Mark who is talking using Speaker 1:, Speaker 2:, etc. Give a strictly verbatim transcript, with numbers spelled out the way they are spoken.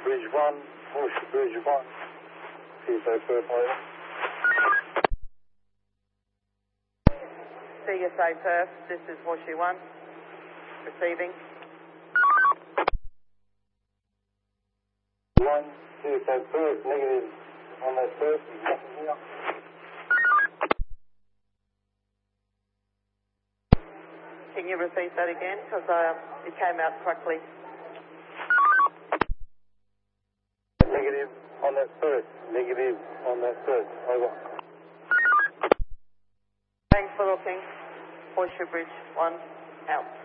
Speaker 1: Bridge one, Horseshoe Bridge one. C S A Perth, over.
Speaker 2: C S A Perth, this is Horseshoe one. Receiving.
Speaker 1: one, C S A Perth, negative on that Perth, there's nothing here.
Speaker 2: Can you repeat that again? Because uh, it came out quickly.
Speaker 1: Negative on that Perth, negative on that Perth, over.
Speaker 2: Thanks for looking. Horseshoe Bridge one, out.